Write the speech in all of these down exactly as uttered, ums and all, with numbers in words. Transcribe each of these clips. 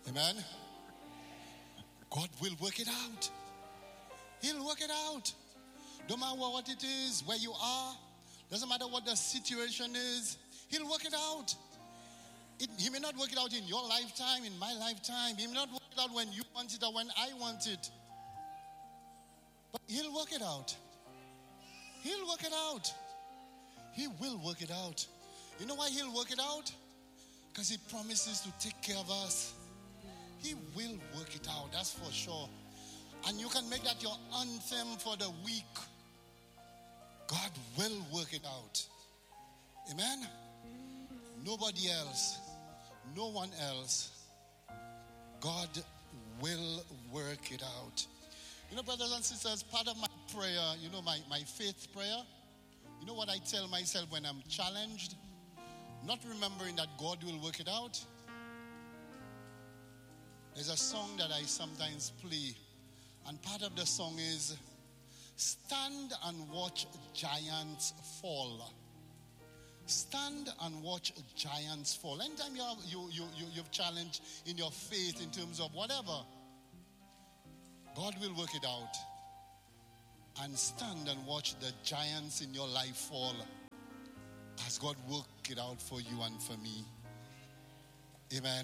Amen. God will work it out. He'll work it out. Don't matter what it is, where you are. Doesn't matter what the situation is. He'll work it out. It, he may not work it out in your lifetime, in my lifetime. He may not work it out when you want it or when I want it. But he'll work it out. He'll work it out. He will work it out. You know why he'll work it out? Because he promises to take care of us. He will work it out, that's for sure. And you can make that your anthem for the week. God will work it out. Amen? Nobody else. No one else. God will work it out. You know, brothers and sisters, part of my prayer, you know, my, my faith prayer, you know what I tell myself when I'm challenged? Not remembering that God will work it out. There's a song that I sometimes play, and part of the song is, stand and watch giants fall. Stand and watch giants fall. Anytime you have, you, you, you, you've challenged in your faith in terms of whatever, God will work it out. And stand and watch the giants in your life fall as God work it out for you and for me. Amen.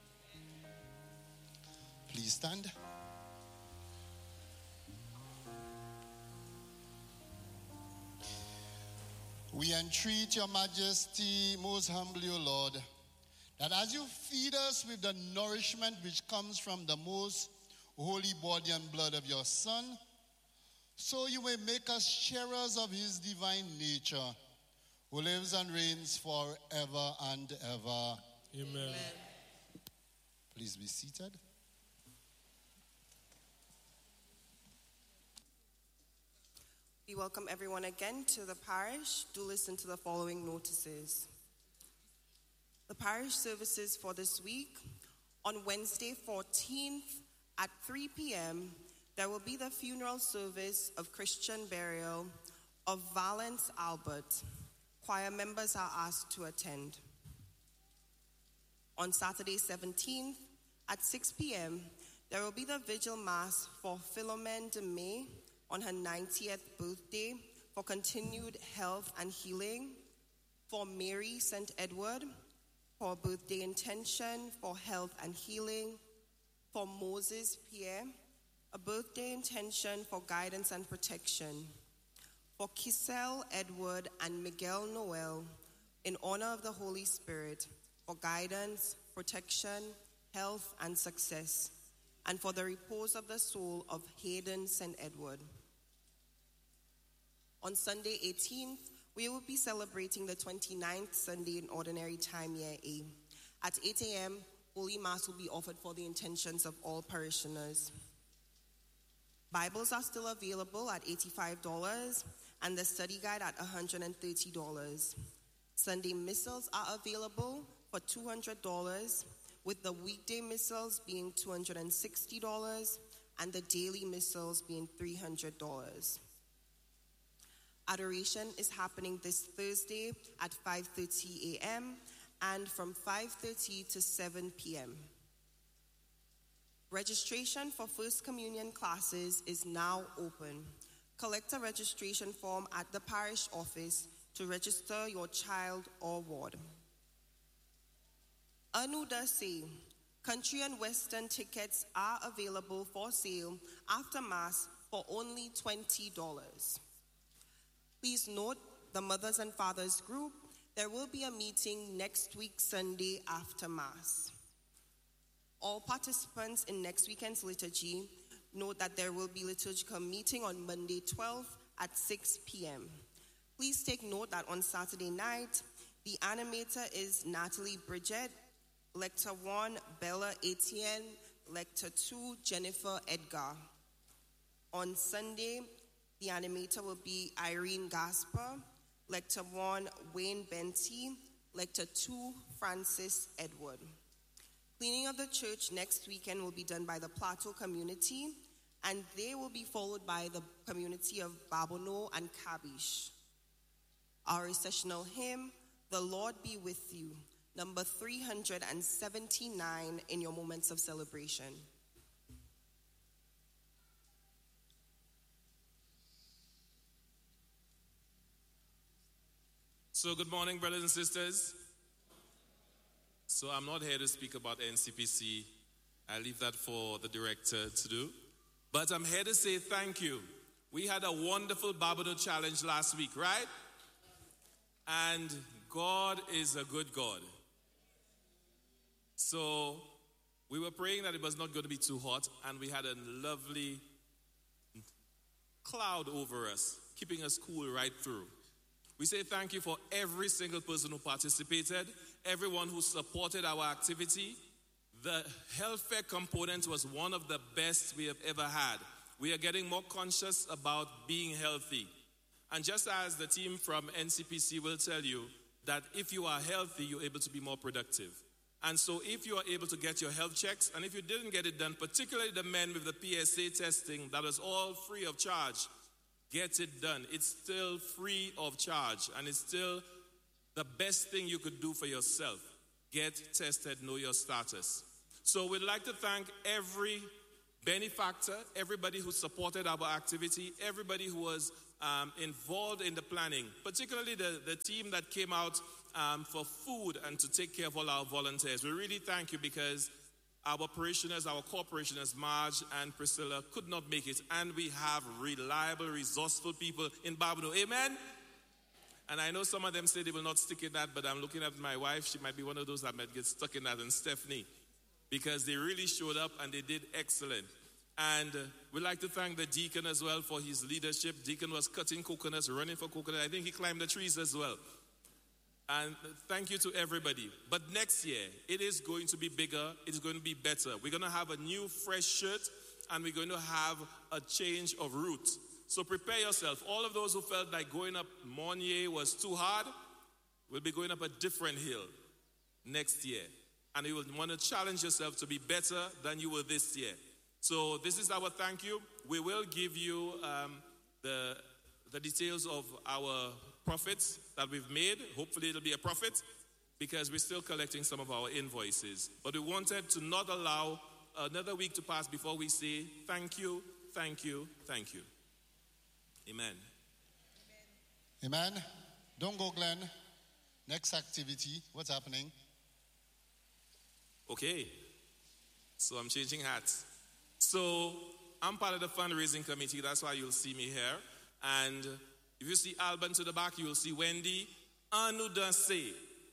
Please stand. We entreat your majesty most humbly, O Lord, that as you feed us with the nourishment which comes from the most holy body and blood of your Son, so you may make us sharers of his divine nature, who lives and reigns forever and ever. Amen. Amen. Please be seated. We welcome everyone again to the parish. Do listen to the following notices. The parish services for this week: on Wednesday fourteenth at three p.m., there will be the funeral service of Christian burial of Valence Albert. Choir members are asked to attend. On Saturday seventeenth at six p.m., there will be the vigil mass for Philomene de May on her ninetieth birthday for continued health and healing, for Mary Saint Edward for birthday intention for health and healing, for Moses Pierre, a birthday intention for guidance and protection, for Kisel Edward and Miguel Noel in honor of the Holy Spirit for guidance, protection, health, and success, and for the repose of the soul of Hayden Saint Edward. On Sunday eighteenth, we will be celebrating the twenty-ninth Sunday in Ordinary Time, Year A. At eight a.m., Holy Mass will be offered for the intentions of all parishioners. Bibles are still available at eighty-five dollars and the study guide at one hundred thirty dollars. Sunday missals are available for two hundred dollars, with the weekday missals being two hundred sixty dollars and the daily missals being three hundred dollars. Adoration is happening this Thursday at five thirty a.m. and from five thirty to seven p.m. Registration for First Communion classes is now open. Collect a registration form at the parish office to register your child or ward. Anuda say, country and western tickets are available for sale after Mass for only twenty dollars. Please note, the Mothers and Fathers group, there will be a meeting next week Sunday after Mass. All participants in next weekend's liturgy, note that there will be liturgical meeting on Monday twelfth at six p.m. Please take note that on Saturday night, the animator is Natalie Bridget, Lector one, Bella Etienne, Lector two, Jennifer Edgar. On Sunday, the animator will be Irene Gasper, Lector one, Wayne Benty, Lector two, Francis Edward. Cleaning of the church next weekend will be done by the Plateau community, and they will be followed by the community of Babono and Kabish. Our recessional hymn, The Lord Be With You, number three hundred seventy-nine in your moments of celebration. So good morning, brothers and sisters. So I'm not here to speak about N C P C. I leave that for the director to do. But I'm here to say thank you. We had a wonderful Barbados challenge last week, right? And God is a good God. So we were praying that it was not going to be too hot, and we had a lovely cloud over us, keeping us cool right through. We say thank you for every single person who participated, everyone who supported our activity. The health fair component was one of the best we have ever had. We are getting more conscious about being healthy. And just as the team from N C P C will tell you, that if you are healthy, you're able to be more productive. And so if you are able to get your health checks, and if you didn't get it done, particularly the men with the P S A testing, that was all free of charge, get it done. It's still free of charge, and it's still the best thing you could do for yourself. Get tested, know your status. So we'd like to thank every benefactor, everybody who supported our activity, everybody who was um, involved in the planning, particularly the, the team that came out um, for food and to take care of all our volunteers. We really thank you, because our parishioners, our co-parishioners, Marge and Priscilla, could not make it. And we have reliable, resourceful people in Barbados. Amen? And I know some of them say they will not stick in that, but I'm looking at my wife. She might be one of those that might get stuck in that, and Stephanie, because they really showed up and they did excellent. And uh, we'd like to thank the deacon as well for his leadership. Deacon was cutting coconuts, running for coconut. I think he climbed the trees as well. And thank you to everybody. But next year, it is going to be bigger. It's going to be better. We're going to have a new fresh shirt, and we're going to have a change of route. So prepare yourself. All of those who felt like going up Mornier was too hard will be going up a different hill next year. And you will want to challenge yourself to be better than you were this year. So this is our thank you. We will give you um, the, the details of our profits that we've made. Hopefully it'll be a profit, because we're still collecting some of our invoices. But we wanted to not allow another week to pass before we say thank you, thank you, thank you. Amen. Amen. Don't go, Glenn. Next activity. What's happening? Okay. So I'm changing hats. So I'm part of the fundraising committee. That's why you'll see me here. And if you see Alban to the back, you will see Wendy. Anu Danse.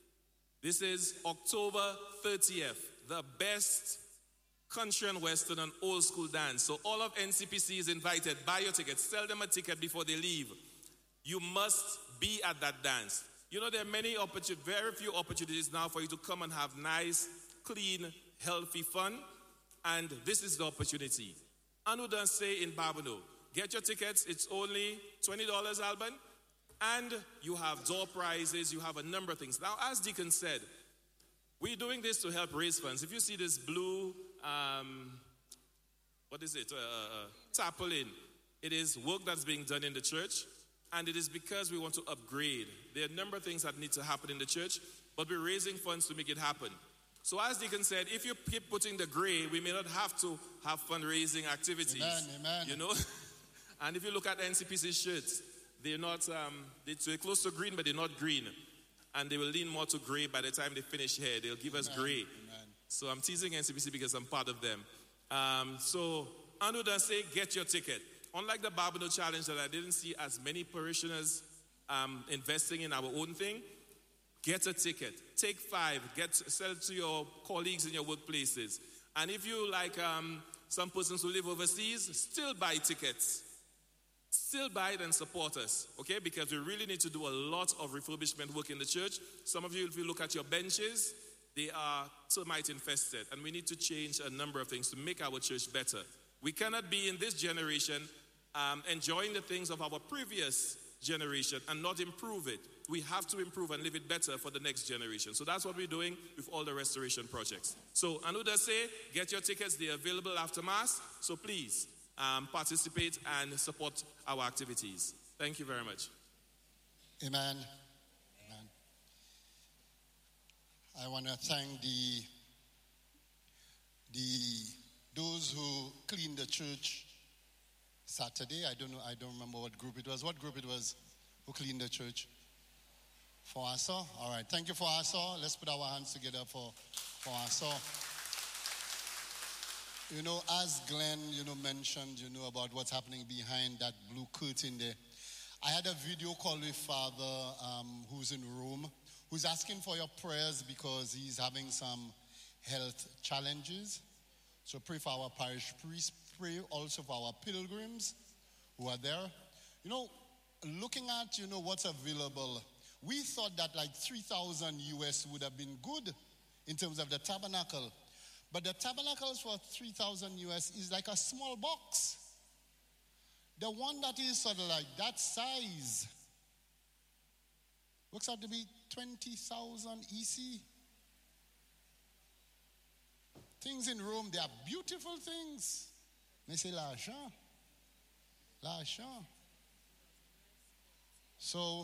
This is October thirtieth. The best country and western and old school dance. So all of N C P C is invited. Buy your tickets. Sell them a ticket before they leave. You must be at that dance. You know, there are many opportunities, very few opportunities now for you to come and have nice, clean, healthy fun. And this is the opportunity. Anu Danse in Barbados. Get your tickets. It's only twenty dollars, Alban. And you have door prizes. You have a number of things. Now, as Deacon said, we're doing this to help raise funds. If you see this blue, um, what is it, uh, tarpaulin, it is work that's being done in the church. And it is because we want to upgrade. There are a number of things that need to happen in the church, but we're raising funds to make it happen. So as Deacon said, if you keep putting the gray, we may not have to have fundraising activities. Amen, amen. You know? And if you look at N C P C shirts, they're not, um, they're close to green, but they're not green. And they will lean more to gray by the time they finish here. They'll give us Amen, gray. amen. So I'm teasing N C P C because I'm part of them. Um, so Anu Danse, get your ticket. Unlike the Barbados Challenge that I didn't see as many parishioners um, investing in our own thing, get a ticket. Take five. Get sell it to your colleagues in your workplaces. And if you like um, some persons who live overseas, still buy tickets. Still buy it and support us, okay? Because we really need to do a lot of refurbishment work in the church. Some of you, if you look at your benches, they are termite infested. And we need to change a number of things to make our church better. We cannot be in this generation um, enjoying the things of our previous generation and not improve it. We have to improve and live it better for the next generation. So that's what we're doing with all the restoration projects. So Anu Danse, get your tickets. They're available after Mass. So please um, participate and support our activities. Thank you very much. Amen. Amen. I want to thank the, the those who cleaned the church Saturday. I don't know, I don't remember what group it was. What group it was who cleaned the church? For Asa? All right. Thank you for Asa. Let's put our hands together for, for Asa. You know, as Glenn, you know, mentioned, you know, about what's happening behind that blue curtain there. I had a video call with Father um, who's in Rome, who's asking for your prayers because he's having some health challenges. So pray for our parish priest. Pray also for our pilgrims who are there. You know, looking at, you know, what's available, we thought that like three thousand U S would have been good in terms of the tabernacle. But the tabernacles for three thousand U S is like a small box. The one that is sort of like that size works out to be twenty thousand E C. Things in Rome, they are beautiful things. They say l'argent. L'argent. So,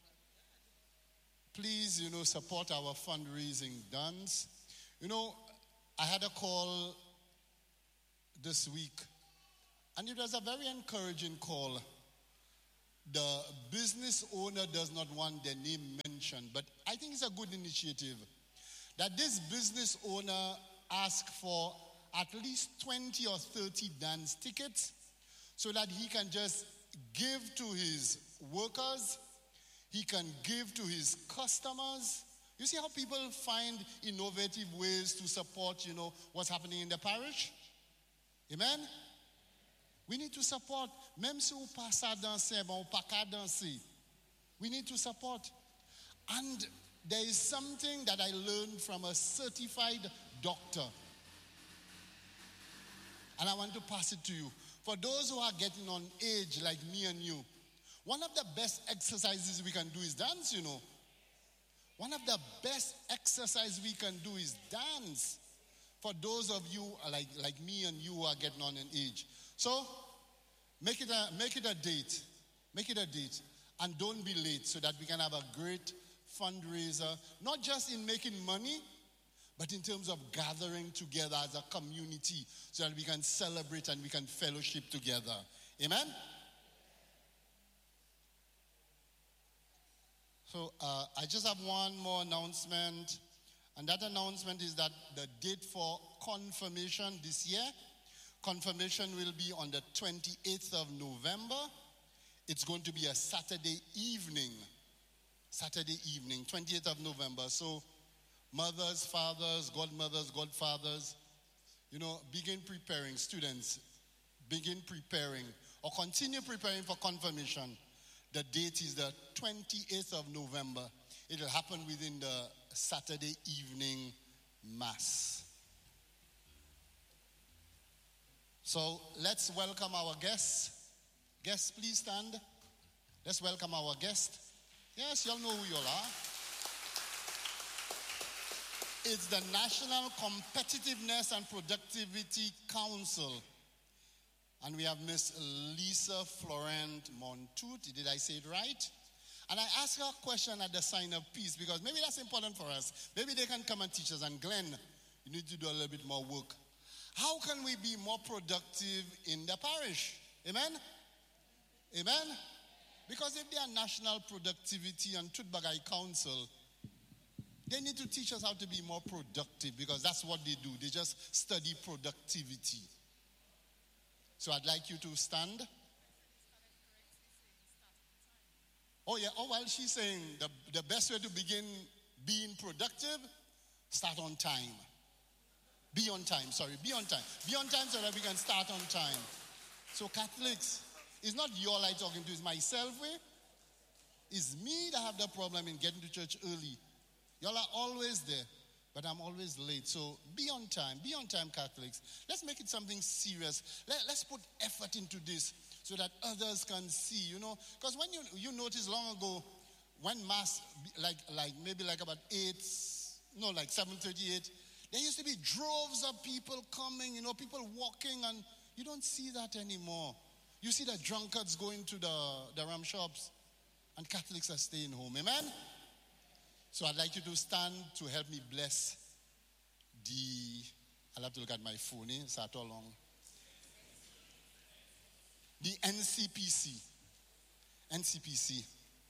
please, you know, support our fundraising dance. You know, I had a call this week, and it was a very encouraging call. The business owner does not want their name mentioned, but I think it's a good initiative that this business owner asked for at least twenty or thirty dance tickets so that he can just give to his workers, he can give to his customers. You see how people find innovative ways to support, you know, what's happening in the parish? Amen? We need to support. Même si ou pas ça danser, bon, ou pas qu'à danser. We need to support. And there is something that I learned from a certified doctor. And I want to pass it to you. For those who are getting on age like me and you, one of the best exercises we can do is dance, you know. One of the best exercises we can do is dance. For those of you like, like me and you who are getting on in age. So, make it a make it a date. Make it a date. And don't be late so that we can have a great fundraiser. Not just in making money, but in terms of gathering together as a community so that we can celebrate and we can fellowship together. Amen? So uh, I just have one more announcement. And that announcement is that the date for confirmation this year, confirmation will be on the twenty-eighth of November. It's going to be a Saturday evening. Saturday evening, twenty-eighth of November. So mothers, fathers, godmothers, godfathers, you know, begin preparing. Students, begin preparing or continue preparing for confirmation. The date is the twenty-eighth of November. It will happen within the Saturday evening mass. So let's welcome our guests. Guests, please stand. Let's welcome our guest. Yes, y'all know who y'all are. It's the National Competitiveness and Productivity Council. And we have Miss Lisa Florent Montoute. Did I say it right? And I asked her a question at the sign of peace because maybe that's important for us. Maybe they can come and teach us. And Glenn, you need to do a little bit more work. How can we be more productive in the parish? Amen? Amen? Because if they are National Productivity and Tutbagai Council, they need to teach us how to be more productive because that's what they do. They just study productivity. So I'd like you to stand. Oh yeah, oh well, she's saying the, the best way to begin being productive, start on time. Be on time, sorry, be on time. Be on time so that we can start on time. So Catholics, it's not you all I talking to, it's myself. Eh? It's me that have the problem in getting to church early. Y'all are always there, but I'm always late. So be on time, be on time, Catholics. Let's make it something serious. Let, let's put effort into this so that others can see, you know. Because when you you notice long ago, when mass, like like maybe like about eight, no, like seven thirty-eight, there used to be droves of people coming, you know, people walking, and you don't see that anymore. You see the drunkards going to the, the ram shops, and Catholics are staying home. Amen? So I'd like you to stand to help me bless the, I'll have to look at my phone, eh? It's not long. The N C P C. N C P C.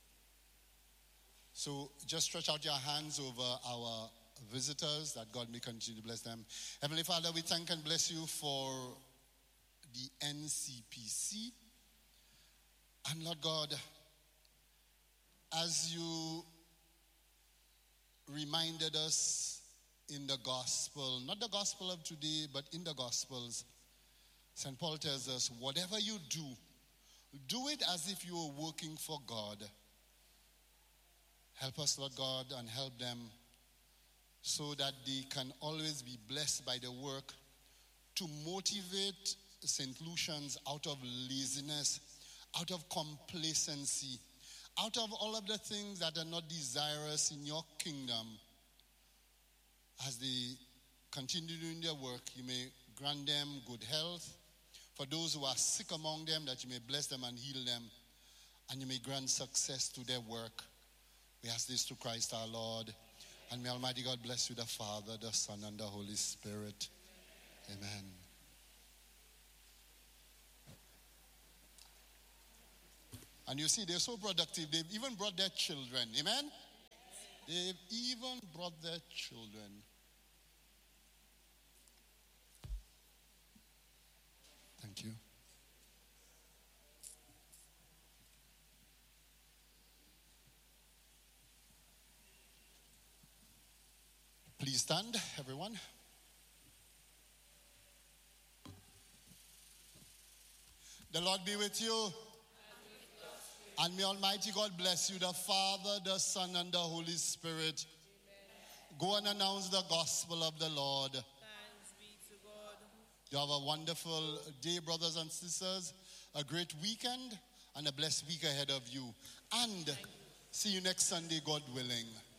So just stretch out your hands over our visitors, that God may continue to bless them. Heavenly Father, we thank and bless you for the N C P C. And Lord God, as you reminded us in the gospel, not the gospel of today, but in the gospels, Saint Paul tells us, whatever you do, do it as if you were working for God. Help us, Lord God, and help them so that they can always be blessed by the work to motivate Saint Lucians out of laziness, out of complacency, out of all of the things that are not desirous in your kingdom. As they continue doing their work, you may grant them good health. For those who are sick among them, that you may bless them and heal them, and you may grant success to their work. We ask this to Christ our Lord. And may Almighty God bless you, the Father, the Son, and the Holy Spirit. Amen. And you see, they're so productive. They've even brought their children. Amen? They've even brought their children. Thank you. Please stand, everyone. The Lord be with you. And may Almighty God bless you, the Father, the Son, and the Holy Spirit. Amen. Go and announce the gospel of the Lord. Thanks be to God. You have a wonderful day, brothers and sisters. A great weekend and a blessed week ahead of you. And see you next Sunday, God willing.